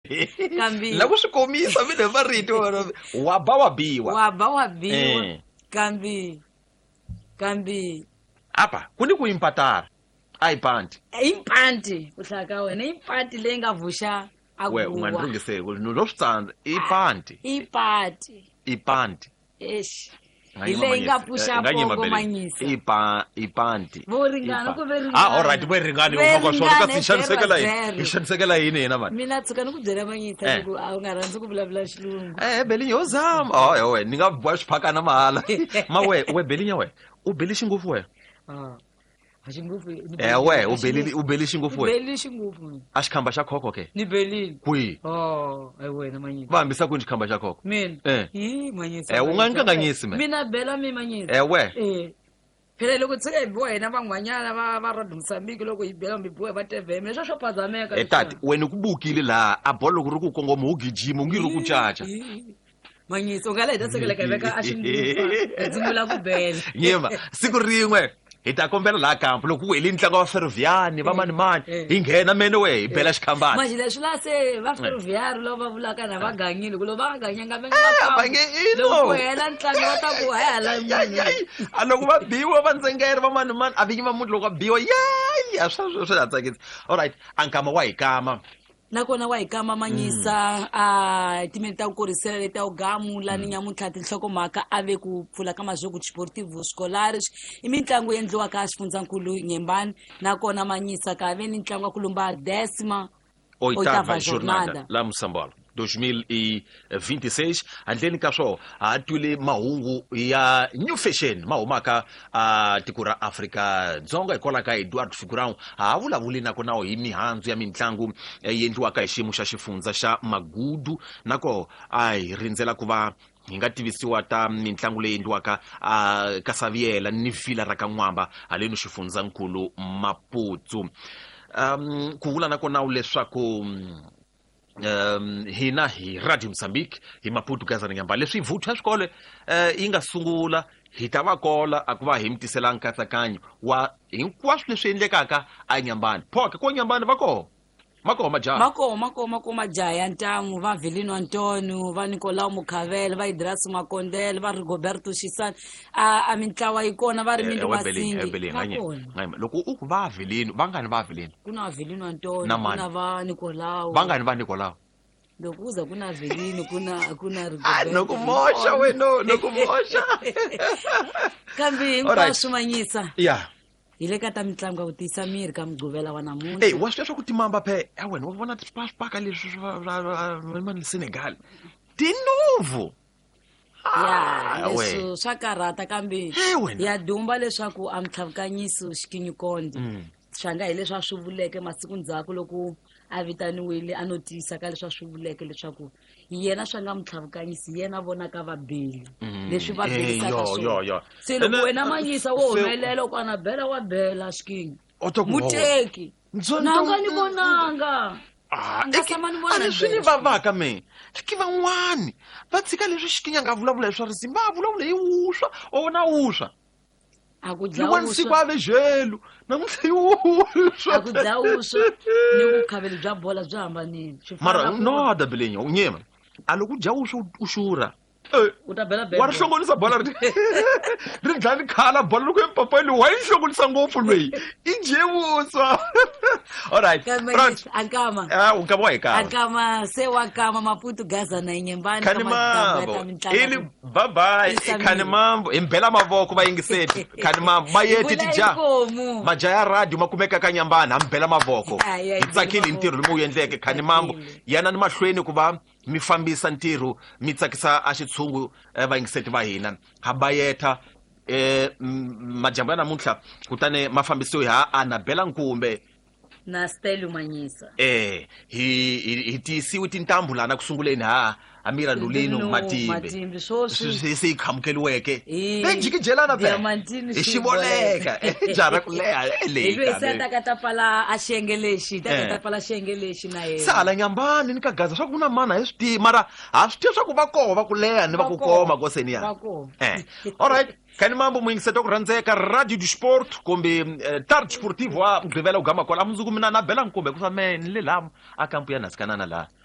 Kambi. La ku swi komisa vile marito wa ba wa biwa. Kambi. Apa ku ni ku impatara a ipanti Impanti uhlaka wena impanti leyi nga vusha we unganilungiseki lo switsandza ipanti eish ile nga pusha bongo manyisa ipanti voringana ku veringana all right veringana ngoko swona ka xanisekela yini yena mani mina tsuka ni ku byela manyisa ku a nga rhandzi ku vulavula xilungu Belinye uzama we ni nga boxa phakana mahala ma we Belinye we u beli xingufu we xingufu we u beli xingufu we beli xingufu a xikhamba xa khokho ke ni belini kwi ai wena manyisa va hambisa ku ni xikhamba xa khokho mina manyisa u nga nkanganyisi me mina bela mi manyisa we phela loko tsike wena van'wanyana va Radio Mozambique loko yi bela mi boye va TV leswo swo phazameka tati wena ku bukile la a bolo ku ri ku kongoma u gijima u ngi ri ku caca manyisa u nga la hita sekela ka veka a xingufa dzingula ku bela nyema siku rin'we hi ta kombela la kampo loko ku helini ntlangu wa Ferroviani va mani hi nghena mene we hi bela xikhambani manje leswi la se va Ferroviari loko va vulaka na va ganyile ku loko va ganyanga loko hela ntlangu va ta ku hela a loko va biwa va ndzengeri va mani a vinyi va munhu loko a biwa a swi tsakisa all right ankama wa hi kama nakona wa hikama manyisa a timeni ta ku korisela leta u gamu la ni nyamuntlha tinhlokomhaka ave ku pfula ka mazvoku sportivo scolares I mitlangu endliwa ka xifundzankulu Nyembani nakona manyisa ka ve ni ntlangu wa ku lumba 18ª jornada la Mosambolo 2026 handleni ka swo ha twile mahungu ya new fashion ma humaka a tiko ra Afrika Dzonga hikwalaho ka Edward Figurão ha vulavuli nakona hi mihandzu ya mitlangu yendliwaka hi xiyimo xa xifundza xa Magudu nako a hi rindzela ku va hi nga tivisiwa ta mitlangu leyi endliwaka ka Saviela ni Vila ra ka N'wamba haleni xifundzankulu Maputsu ku vula nakona leswaku hina hi Radio Mozambique hi Maputo Gazana Nyambani leswi vuthu ya swikole yi nga sungula hi ta va kola a ku va hi mitisela nkatsakanyo wa hinkwaswo leswi endlekaka a Nyambani phoka ko Nyambani va koho mako majaya ntangu va Velino Antonio va Nicolau Mukhavela va Idras Makondele va Rigoberto Shisani a mitlawa ikona va ri mindi vasingi loko u ku va Velino vangani va Velino kuna Velino Antonio kuna va Nicolau vangani va Nicolau loko uza kuna Velino kuna Rigoberto nokumosha nokumosha kambi hinkwaswo manyisa ile ka ta mitlangu u tisa miri ka mugquvela wa namuntlha wa swi leswa ku timamba phe wena wa vona tipaka leswi mani Senegal tinovo leswo swa karata kambe ya dumba leswaku a mitlhavukanyiso xikinyikonde swa nga hi leswi a swi vuleke masiku ndzhaku loko a vitaniwile a notisa ka leswi a swi vuleke leswaku yena swa nga mitlhavukanyisi yena vonaka vabeli leswi va belisaka swona se loko wena manyisa wo humelela ku ana bela wa bela xikinyi muteki nanga ni vonanga swi ni vavaka me ki van'wani va tshika leswi xikinya nga vulavula hi swa risima va vulavula hi wuswa o vona wuswa siku ave jelu namuntlha yi wuswa a ku dlawuswa ni vukhaveli bya bola byi hambanile mara no Belinye unyema a loko dya wuswa u xurha u ta bela wa ri hlongolisa bola ri dlani khala bola loko empapani wa yi hlongolisa ngopfu lweyi i dye vuswa all right ankama wa hi kama ankama se wa kama Maputo Gazana Nyembani khani mambo ili bye khani mambo hi mbela mavoko va yingiseti khani mambo mayeti tija majaya radio makumeka ka Nyambani ha mbela mavoko hi tsakile ntirho lowu wu endleke khani mambo yana ni mahlweni ku va mi fambisa ntirho mi tsakisa a xitshungu va yingiseti va hina ha bayeta majambu ya namuntlha kutani mafambisiwe ha Anabela Nkumbe na Stelu Manyisa hi tiyisiwe tintambu lana ku sunguleni Amira Nulino Matimbe se ikhamukeliweke jikijelana hi xivoleka jara ku leha leyi ta pfala a xiyenge lexi ta pfala xiyenge lexi na yena sala Nyambani ni ka Gaza swa ku na mana hi swi tivi mara ha swi tivi swa ku va koho va ku leha ni va ku koma koseni ya all right khani mambo muyingiseta ku rhandzeka Radio du Sport kumbe Tarde Sportivo wa Mgqivela u gama kwala mundzuku mina na Bela Nkumbe ku sa me ni le lama a kampu ya nasikanana la